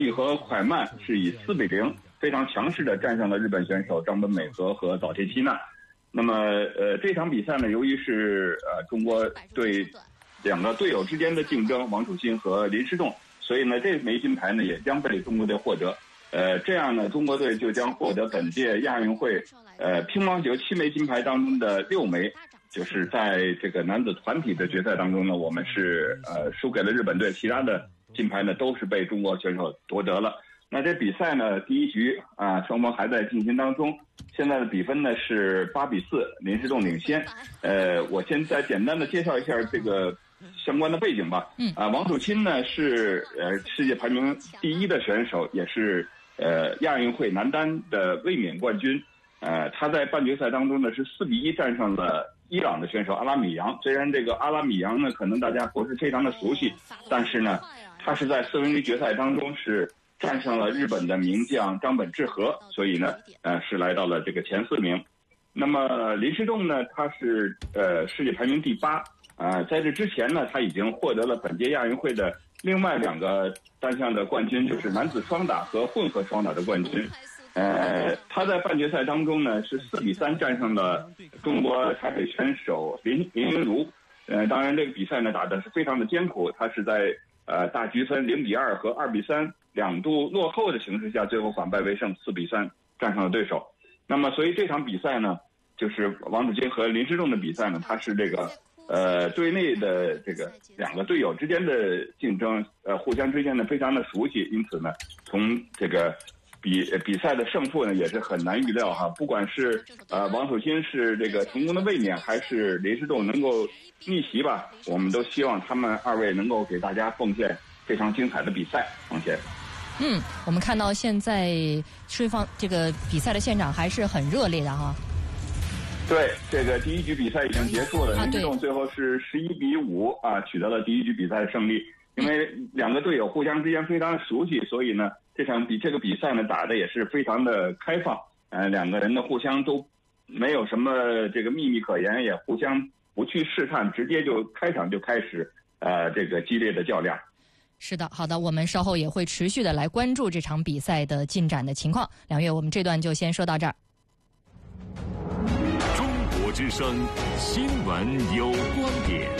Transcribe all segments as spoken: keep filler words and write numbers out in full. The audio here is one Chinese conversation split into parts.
和蒯曼是以四比零非常强势的战胜了日本选手张本美和和早田希娜。那么呃这场比赛呢，由于是呃中国队两个队友之间的竞争，王楚钦和林诗栋，所以呢这枚金牌呢也将被中国队获得。呃这样呢中国队就将获得本届亚运会呃乒乓球七枚金牌当中的六枚。就是在这个男子团体的决赛当中呢，我们是呃输给了日本队，其他的金牌呢都是被中国选手夺得了。那这比赛呢，第一局啊，双方还在进行当中，现在的比分呢是八比四，林诗栋领先。呃，我先再简单的介绍一下这个相关的背景吧。嗯啊，王楚钦呢是呃世界排名第一的选手，也是呃亚运会男单的卫冕冠军。呃，他在半决赛当中呢是四比一战胜了伊朗的选手阿拉米扬。虽然这个阿拉米扬呢可能大家不是非常的熟悉，但是呢他是在四分之一决赛当中是战胜了日本的名将张本智和，所以呢呃是来到了这个前四名。那么林诗栋呢，他是呃世界排名第八啊、呃，在这之前呢他已经获得了本届亚运会的另外两个单项的冠军，就是男子双打和混合双打的冠军。呃，他在半决赛当中呢是四比三战胜了中国台北选手林林昀儒。呃，当然这个比赛呢打得是非常的艰苦，他是在呃大局分零比二和二比三两度落后的形势下，最后反败为胜，四比三战胜了对手。那么，所以这场比赛呢，就是王楚钦和林诗栋的比赛呢，它是这个呃队内的这个两个队友之间的竞争，呃互相之间呢非常的熟悉，因此呢，从这个。比比赛的胜负呢也是很难预料哈，不管是呃王楚钦是这个成功的卫冕，还是林诗栋能够逆袭吧，我们都希望他们二位能够给大家奉献非常精彩的比赛。王贤， 嗯，我们看到现在双方这个比赛的现场还是很热烈的哈。 对，这个第一局比赛已经结束了，林诗栋最后是十一比五啊取得了第一局比赛的胜利。因为两个队友互相之间非常熟悉，所以呢，这场比这个比赛呢打的也是非常的开放。呃，两个人呢互相都没有什么这个秘密可言，也互相不去试探，直接就开场就开始呃这个激烈的较量。 是的，好的，我们稍后也会持续的来关注这场比赛的进展的情况。梁月，我们这段就先说到这儿。 中国之声新闻有观点。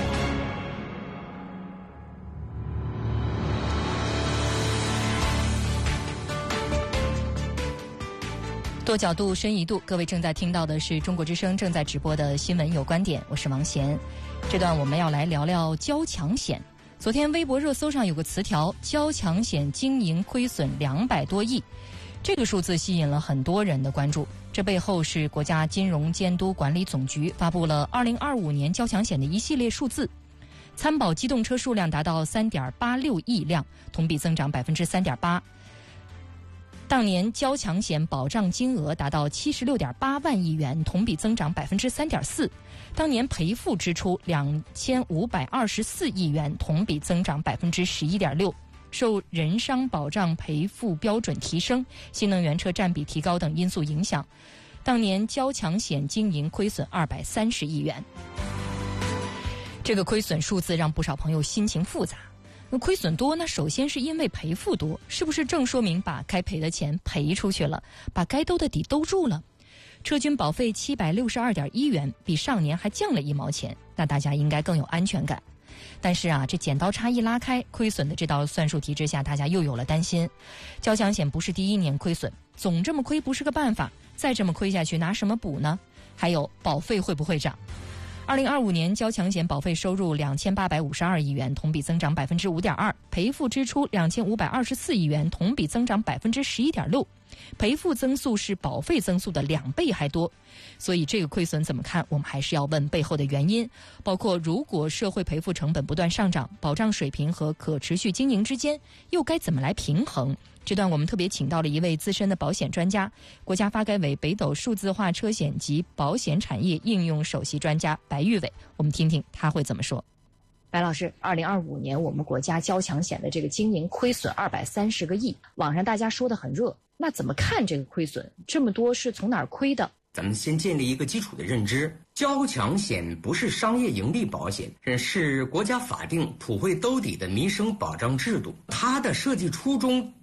多角度深一度，各位正在听到的是中国之声正在直播的新闻有观点，我是王贤。这段我们要来聊聊交强险。昨天微博热搜上有个词条，交强险经营亏损两百多亿，这个数字吸引了很多人的关注。这背后是国家金融监督管理总局发布了二零二五年交强险的一系列数字。参保机动车数量达到三点八六亿辆，同比增长百分之三点八。当年交强险保障金额达到七十六点八万亿元，同比增长百分之三点四。当年赔付支出两千五百二十四亿元，同比增长百分之十一点六。受人伤保障赔付标准提升、新能源车占比提高等因素影响，当年交强险经营亏损二百三十亿元。这个亏损数字让不少朋友心情复杂。那亏损多呢，首先是因为赔付多，是不是正说明把该赔的钱赔出去了，把该兜的底兜住了？车均保费七百六十二点一元，比上年还降了一毛钱，那大家应该更有安全感。但是啊，这剪刀差一拉开，亏损的这道算术题之下，大家又有了担心。交强险不是第一年亏损，总这么亏不是个办法，再这么亏下去拿什么补呢？还有保费会不会涨？二零二五年交强险保费收入两千八百五十二亿元，同比增长百分之五点二；赔付支出两千五百二十四亿元，同比增长百分之十一点六。赔付增速是保费增速的两倍还多，所以这个亏损怎么看？我们还是要问背后的原因，包括如果社会赔付成本不断上涨，保障水平和可持续经营之间又该怎么来平衡？这段我们特别请到了一位资深的保险专家，国家发改委北斗数字化车险及保险产业应用首席专家白玉伟，我们听听他会怎么说。 白老师，二零二五年我们国家交强险的这个经营亏损二百三十个亿，网上大家说的很热，那怎么看这个亏损？这么多是从哪儿亏的？ 咱们先建立一个基础的认知，交强险不是商业盈利保险，是国家法定普惠兜底的民生保障制度。它的设计初衷